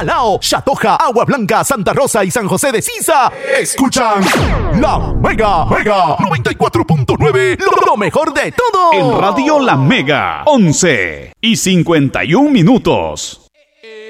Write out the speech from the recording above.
Silao, Chatoja, Agua Blanca, Santa Rosa y San José de Sisa escuchan La Mega 94.9, lo mejor de todo. En Radio La Mega, 11:51.